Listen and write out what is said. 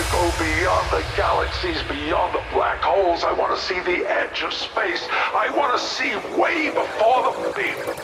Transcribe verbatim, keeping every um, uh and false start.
go beyond the galaxies, beyond the black holes. I want to see the edge of space. I want to see way before the big